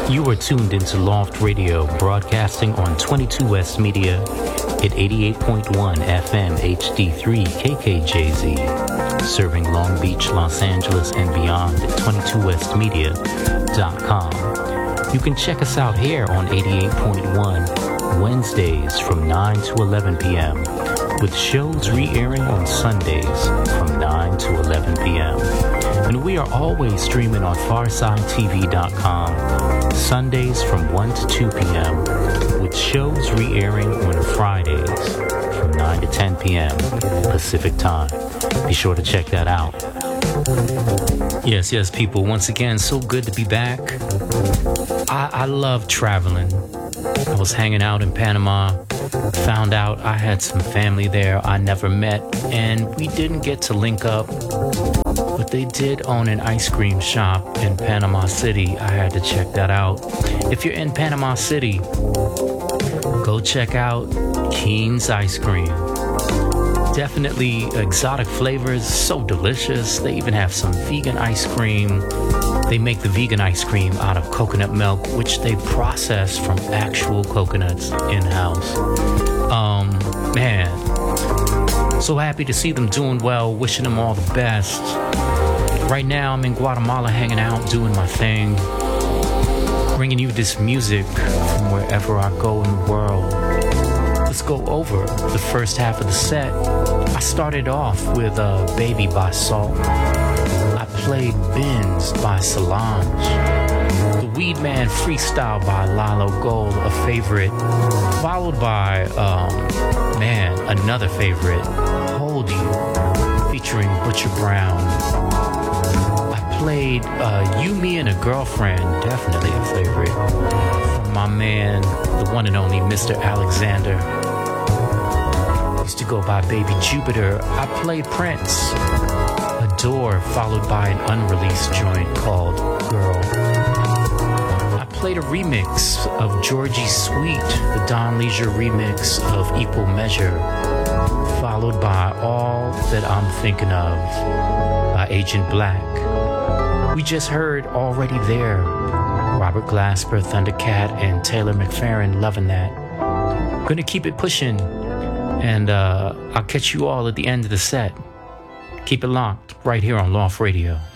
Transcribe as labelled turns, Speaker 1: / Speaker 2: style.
Speaker 1: You are tuned into Loft Radio, broadcasting on 22 West Media at 88.1 FM HD3 KKJZ, serving Long Beach, Los Angeles, and beyond at 22westmedia.com. You can check us out here on 88.1 Wednesdays from 9 to 11 p.m., with shows re-airing on Sundays from 9 to 11 p.m. And we are always streaming on FarsideTV.com Sundays from 1 to 2 p.m. with shows re-airing on Fridays from 9 to 10 p.m. Pacific Time. Be sure to check that out. Yes, people, once again, so good to be back. I love traveling. I was hanging out in Panama, found out I had some family there I never met, and we didn't get to link up, but they did own an ice cream shop in Panama City. I had to check that out. If you're in Panama City, go check out Keen's Ice Cream. Definitely exotic flavors, so delicious. They even have some vegan ice cream. They make the vegan ice cream out of coconut milk, which they process from actual coconuts in-house. Man, so happy to see them doing well, wishing them all the best. Right now, I'm in Guatemala hanging out, doing my thing, bringing you this music from wherever I go in the world. Let's go over the first half of the set. I started off with Baby by Salt. I played Bins by Solange. The Weed Man Freestyle by Lalo Gold, a favorite. Followed by, another favorite, Hold You, featuring Butcher Brown. I played You, Me, and a Girlfriend, definitely a favorite, from my man, the one and only Mr. Alexander. Used to go by Baby Jupiter. I played Prince, Adore, followed by an unreleased joint called Girl. I played a remix of Georgie Sweet, the Don Leisure remix of Equal Measure, followed by All That I'm Thinking Of by Agent Black. We just heard Already There, Robert Glasper, Thundercat, and Taylor McFerrin, Loving That. Gonna keep it pushing, and I'll catch you all at the end of the set. Keep it locked right here on Loft Radio.